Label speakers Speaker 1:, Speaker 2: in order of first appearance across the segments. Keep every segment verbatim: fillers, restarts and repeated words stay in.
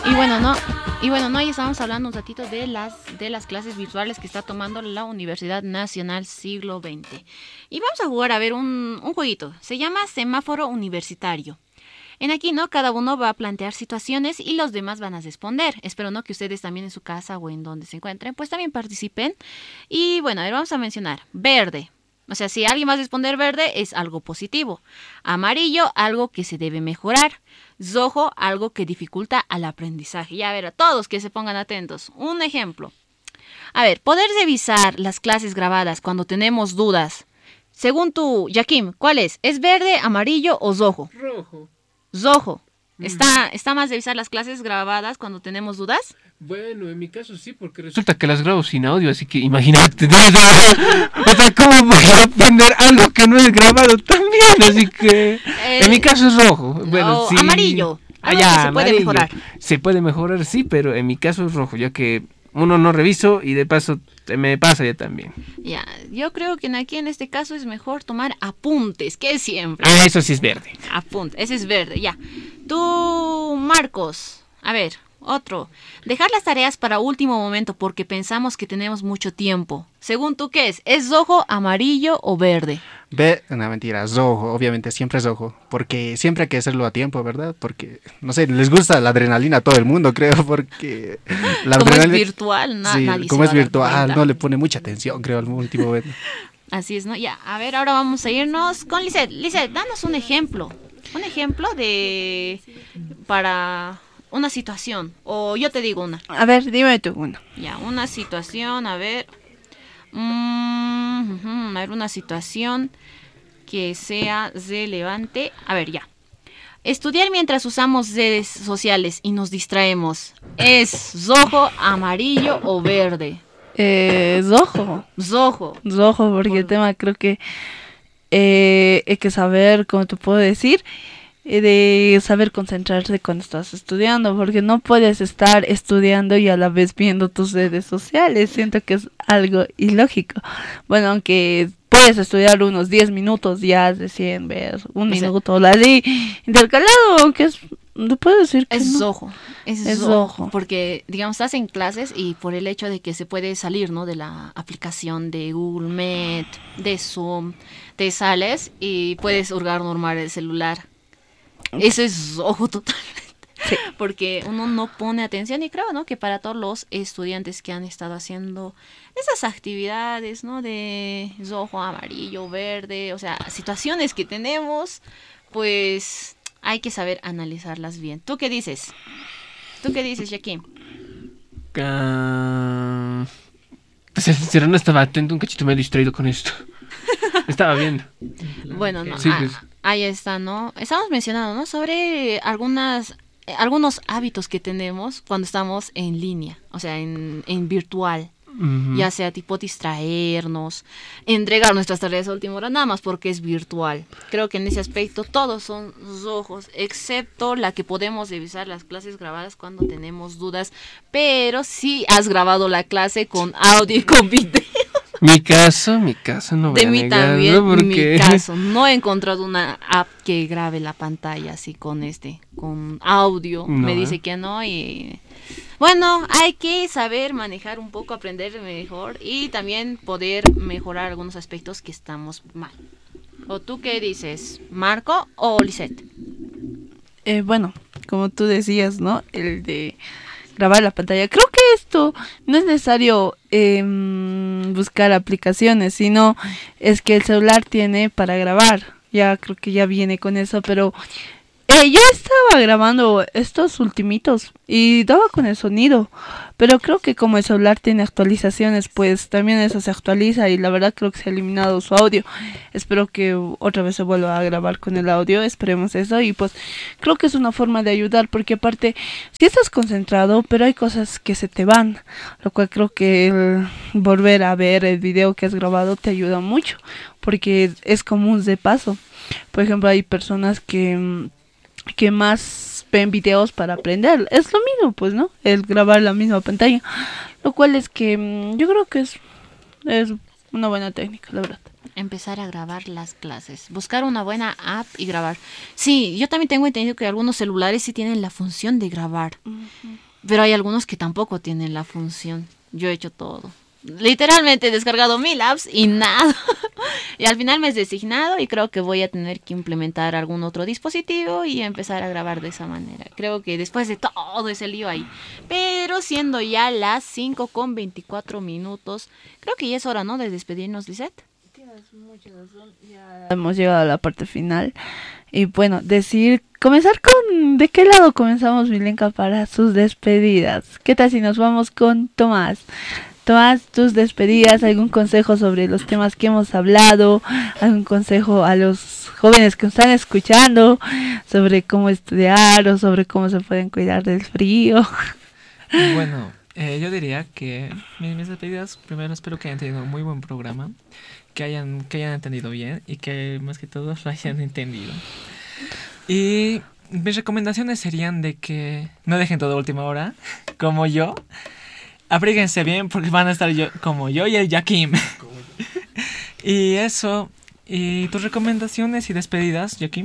Speaker 1: Y bueno, no, y bueno, no, ya estábamos hablando un ratito de las, de las clases virtuales que está tomando la Universidad Nacional Siglo veinte. Y vamos a jugar a ver un, un jueguito. Se llama Semáforo Universitario. En aquí, ¿no? Cada uno va a plantear situaciones y los demás van a responder. Espero, ¿no? Que ustedes también en su casa o en donde se encuentren, pues también participen. Y bueno, a ver, vamos a mencionar. Verde. O sea, si alguien va a responder verde, es algo positivo. Amarillo, algo que se debe mejorar. Rojo, algo que dificulta al aprendizaje. Ya, a ver, a todos que se pongan atentos. Un ejemplo. A ver, poder revisar las clases grabadas cuando tenemos dudas. Según tú, Jaquim, ¿cuál es? ¿Es verde, amarillo o rojo?
Speaker 2: Rojo.
Speaker 1: Rojo. ¿Está, ¿Está más revisar las clases grabadas cuando tenemos dudas?
Speaker 2: Bueno, en mi caso sí, porque resulta que las grabo sin audio, así que imagínate. O sea, o sea, ¿cómo voy a aprender algo que no he grabado también? Así que
Speaker 1: Eh,
Speaker 2: en mi caso es rojo. Bueno,
Speaker 1: no,
Speaker 2: sí.
Speaker 1: amarillo.
Speaker 2: Ah,
Speaker 1: Algo
Speaker 2: ya,
Speaker 1: que se puede
Speaker 2: amarillo.
Speaker 1: mejorar.
Speaker 2: Se puede mejorar, sí, pero en mi caso es rojo, ya que uno no reviso y de paso me pasa ya también.
Speaker 1: Ya, yo creo que aquí en este caso es mejor tomar apuntes, que siempre.
Speaker 2: Ah, eso sí es verde.
Speaker 1: Apunte, ese es verde, ya. Tú, Marcos, a ver, otro. Dejar las tareas para último momento porque pensamos que tenemos mucho tiempo. Según tú, ¿qué es? ¿Es rojo, amarillo o verde?
Speaker 3: Ve, no, mentira, es rojo, obviamente siempre es rojo, porque siempre hay que hacerlo a tiempo, ¿verdad? Porque, no sé, les gusta la adrenalina a todo el mundo, creo, porque la
Speaker 1: como
Speaker 3: adrenalina...
Speaker 1: es virtual, na-
Speaker 3: sí,
Speaker 1: nadie
Speaker 3: como
Speaker 1: se
Speaker 3: es
Speaker 1: va a dar
Speaker 3: virtual,
Speaker 1: cuenta.
Speaker 3: no le pone mucha atención, creo, al último momento.
Speaker 1: Así es, ¿no? Ya, a ver, ahora vamos a irnos con Lisette. Lisette, danos un ejemplo. Un ejemplo de... para una situación. O yo te digo una.
Speaker 4: A ver, dime tú uno.
Speaker 1: Ya, una situación, a ver. Mm, ujú, a ver, una situación que sea relevante. A ver, ya. Estudiar mientras usamos redes sociales y nos distraemos. ¿Es rojo, amarillo o verde?
Speaker 4: Eh, rojo.
Speaker 1: Rojo.
Speaker 4: Rojo, porque
Speaker 1: Por-
Speaker 4: el tema creo que eh, hay que saber, ¿cómo te puedo decir? Eh, de saber concentrarse cuando estás estudiando, porque no puedes estar estudiando y a la vez viendo tus redes sociales. Siento que es algo ilógico. Bueno, aunque puedes estudiar unos diez minutos ya recién ver un
Speaker 1: O sea,
Speaker 4: minuto así intercalado, aunque es, no puedo decir que
Speaker 1: Es
Speaker 4: no.
Speaker 1: rojo, es,
Speaker 4: Es
Speaker 1: rojo,
Speaker 4: rojo.
Speaker 1: porque digamos estás en clases y por el hecho de que se puede salir, ¿no? De la aplicación de Google Meet, de Zoom, te sales y puedes hurgar normal el celular. Eso es rojo totalmente,
Speaker 4: Sí.
Speaker 1: porque uno no pone atención y creo, ¿no? Que para todos los estudiantes que han estado haciendo esas actividades, ¿no? De rojo, amarillo, verde, o sea, situaciones que tenemos, pues hay que saber analizarlas bien. ¿Tú qué dices? ¿Tú qué dices, Jaquín?
Speaker 2: Uh, te soy sincero, no estaba atento, un cachito me he distraído con esto. Estaba viendo.
Speaker 1: Bueno, no,
Speaker 2: Sí,
Speaker 1: ah,
Speaker 2: pues.
Speaker 1: ahí está, ¿no? Estamos mencionando, ¿no? Sobre algunas, eh, algunos hábitos que tenemos cuando estamos en línea, o sea, en, en virtual.
Speaker 2: Ujú.
Speaker 1: Ya sea tipo distraernos, entregar nuestras tareas a última hora, nada más porque es virtual. Creo que en ese aspecto todos son rojos, excepto la que podemos revisar las clases grabadas cuando tenemos dudas, pero si has grabado la clase con audio y con video.
Speaker 2: Mi caso, mi caso no voy
Speaker 1: De
Speaker 2: a
Speaker 1: mí
Speaker 2: negarlo,
Speaker 1: también,
Speaker 2: porque...
Speaker 1: mi caso, no he encontrado una app que grabe la pantalla así con este, con audio.
Speaker 2: No,
Speaker 1: Me
Speaker 2: ¿eh?
Speaker 1: dice que no y... Bueno, hay que saber manejar un poco, aprender mejor y también poder mejorar algunos aspectos que estamos mal. ¿O tú qué dices, Marco o Lisette?
Speaker 4: Eh, bueno, como tú decías, ¿no? El de grabar la pantalla. Creo que esto no es necesario eh, buscar aplicaciones, sino es que el celular tiene para grabar. Ya creo que ya viene con eso, pero eh, yo estaba grabando estos ultimitos y daba con el sonido, pero creo que como el celular tiene actualizaciones, pues también eso se actualiza y la verdad creo que se ha eliminado su audio. Espero que otra vez se vuelva a grabar con el audio, esperemos eso y pues creo que es una forma de ayudar porque aparte si estás concentrado, pero hay cosas que se te van, lo cual creo que el volver a ver el video que has grabado te ayuda mucho porque es como un repaso. Por ejemplo, hay personas que que más ven videos para aprender. Es lo mismo, pues, ¿no? El grabar la misma pantalla. Lo cual es que mmm, yo creo que es, es una buena técnica, la verdad.
Speaker 1: Empezar a grabar las clases. Buscar una buena app y grabar. Sí, yo también tengo entendido que algunos celulares sí tienen la función de grabar.
Speaker 4: Uh-huh.
Speaker 1: pero hay algunos que tampoco tienen la función. Yo he hecho todo. Literalmente he descargado mil apps y nada. Y al final me he designado y creo que voy a tener que implementar algún otro dispositivo y empezar a grabar de esa manera. Creo que después de todo ese lío ahí. Pero siendo ya las cinco con veinticuatro minutos, creo que ya es hora, ¿no?, de despedirnos, Lisette.
Speaker 4: Tienes mucha razón. Ya hemos llegado a la parte final. Y bueno, decir, comenzar con, ¿de qué lado comenzamos, Milenka, para sus despedidas? ¿Qué tal si nos vamos con Tomás? Tomás, tus despedidas, algún consejo sobre los temas que hemos hablado, algún consejo a los jóvenes que nos están escuchando sobre cómo estudiar o sobre cómo se pueden cuidar del frío.
Speaker 5: Bueno, eh, yo diría que mis, mis despedidas, primero espero que hayan tenido un muy buen programa, que hayan, que hayan entendido bien y que más que todo lo hayan entendido. Y mis recomendaciones serían de que no dejen todo a última hora, como yo. Abríguense bien porque van a estar yo, como yo y el Jaquim. Y eso. ¿Y tus recomendaciones y despedidas, Jaquim?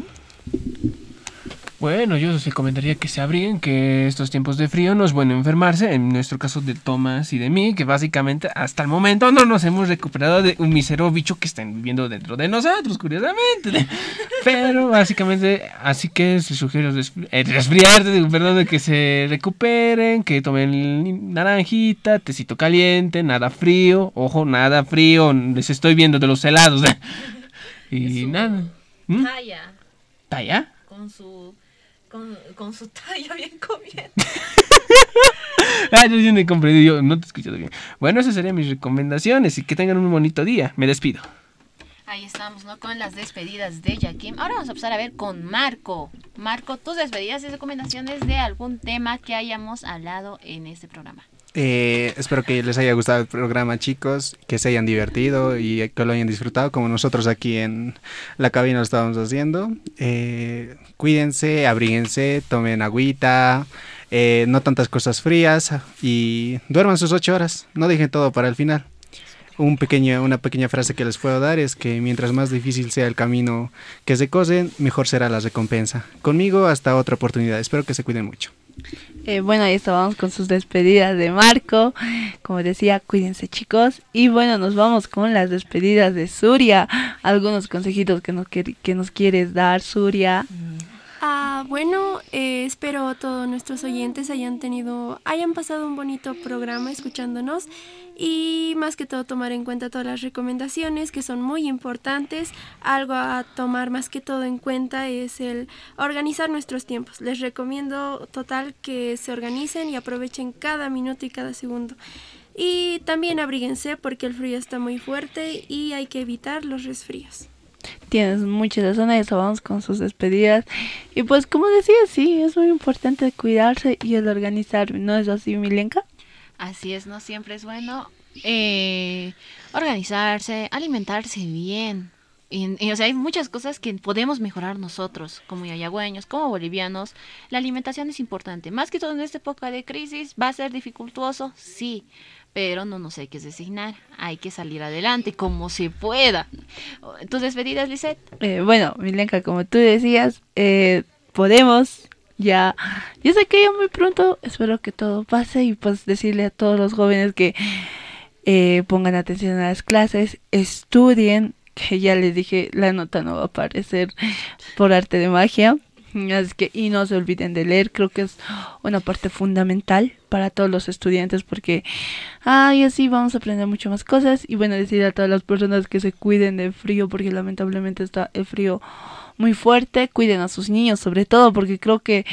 Speaker 2: Bueno, yo sí comentaría que se abriguen, que estos tiempos de frío no es bueno enfermarse, en nuestro caso de Tomás y de mí, que básicamente hasta el momento no nos hemos recuperado de un mísero bicho que están viviendo dentro de nosotros, curiosamente. Pero básicamente, así que se sugiere resfri- eh, resfriarse, perdón, de que se recuperen, que tomen naranjita, tecito caliente, nada frío, ojo, nada frío, les estoy viendo de los helados. Y
Speaker 1: Su
Speaker 2: nada. ¿Mm?
Speaker 1: Talla,
Speaker 2: ¿Talla?
Speaker 1: con su... Con, con su talla bien comiendo.
Speaker 2: Ah, yo, yo no he comprendido, yo no te he escuchado bien. Bueno, esas serían mis recomendaciones y que tengan un bonito día. Me despido.
Speaker 1: Ahí estamos, ¿no? Con las despedidas de Jaquim. Ahora vamos a pasar a ver con Marco. Marco, tus despedidas y recomendaciones de algún tema que hayamos hablado en este programa.
Speaker 3: Eh, espero que les haya gustado el programa, chicos, que se hayan divertido y que lo hayan disfrutado como nosotros aquí en la cabina lo estábamos haciendo. Eh, cuídense, abríguense, tomen agüita, eh, no tantas cosas frías y duerman sus ocho horas, no dejen todo para el final. Un pequeño, una pequeña frase que les puedo dar es que mientras más difícil sea el camino que se cosen, mejor será la recompensa. Conmigo hasta otra oportunidad, espero que se cuiden mucho.
Speaker 4: Eh, bueno, ahí estábamos con sus despedidas de Marco. Como decía, cuídense, chicos. Y bueno, nos vamos con las despedidas de Suria. Algunos consejitos que nos, que, que nos quieres dar, Suria.
Speaker 6: Ah, bueno, eh, espero todos nuestros oyentes hayan tenido, hayan pasado un bonito programa escuchándonos y más que todo tomar en cuenta todas las recomendaciones que son muy importantes. Algo a tomar más que todo en cuenta es el organizar nuestros tiempos. Les recomiendo total que se organicen y aprovechen cada minuto y cada segundo. Y también abríguense porque el frío está muy fuerte y hay que evitar los resfríos.
Speaker 4: Tienes mucha razón, ahí estábamos con sus despedidas. Y pues como decía, sí, es muy importante cuidarse y el organizar, ¿no es así, Milenka?
Speaker 1: Así es, no siempre es bueno eh, organizarse, alimentarse bien. Y, y, o sea, hay muchas cosas que podemos mejorar nosotros, como yayagüeños, como bolivianos. La alimentación es importante. Más que todo en esta época de crisis, ¿va a ser dificultuoso? Sí, pero no nos hay que designar. Hay que salir adelante como se pueda. ¿Tus despedidas, Lisette?
Speaker 4: Eh, bueno, Milenka, como tú decías, eh, podemos... Ya, yo sé que ya muy pronto, espero que todo pase y pues decirle a todos los jóvenes que eh, pongan atención a las clases, estudien, que ya les dije, la nota no va a aparecer por arte de magia, así que y no se olviden de leer, creo que es una parte fundamental para todos los estudiantes porque ay, así vamos a aprender mucho más cosas y bueno, decir a todas las personas que se cuiden del frío porque lamentablemente está el frío muy fuerte, cuiden a sus niños sobre todo porque creo que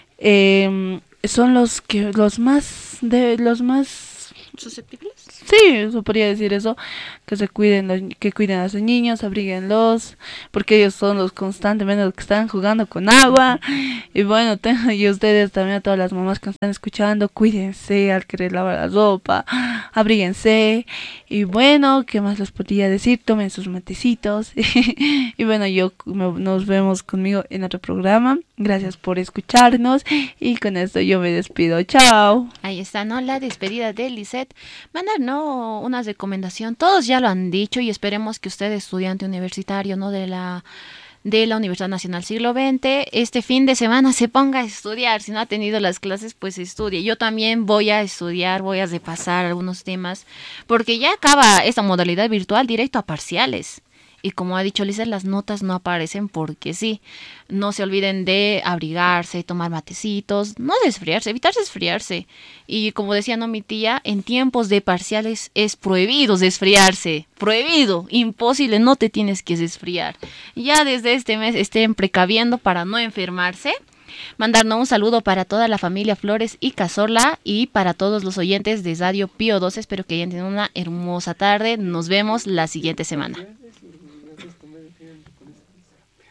Speaker 4: eh, son los que los más de los más
Speaker 1: ¿Susceptibles?
Speaker 4: Sí, se podría decir eso, que se cuiden, que cuiden a sus niños, abríguenlos, porque ellos son los constantemente los que están jugando con agua. Y bueno, te, y ustedes también, a todas las mamás que están escuchando, cuídense al querer lavar la ropa, abríguense. Y bueno, ¿qué más les podría decir? Tomen sus matecitos. Y bueno, yo me, nos vemos conmigo en otro programa. Gracias por escucharnos y con esto yo me despido. Chao.
Speaker 1: Ahí está, ¿no? La despedida de Lisette. Mandar, ¿no? Una recomendación. Todos ya lo han dicho y esperemos que usted, estudiante universitario, ¿no? De la de la Universidad Nacional Siglo veinte. Este fin de semana se ponga a estudiar. Si no ha tenido las clases, pues estudie. Yo también voy a estudiar, voy a repasar algunos temas, porque ya acaba esta modalidad virtual directo a parciales. Y como ha dicho Lisa, las notas no aparecen porque sí. No se olviden de abrigarse, tomar matecitos, no desfriarse, evitar desfriarse. Y como decía no mi tía, en tiempos de parciales es prohibido desfriarse. Prohibido, imposible, no te tienes que desfriar. Ya desde este mes estén precaviendo para no enfermarse. Mandarnos un saludo para toda la familia Flores y Cazorla y para todos los oyentes de Radio Pío doce. Espero que hayan tenido una hermosa tarde. Nos vemos la siguiente semana.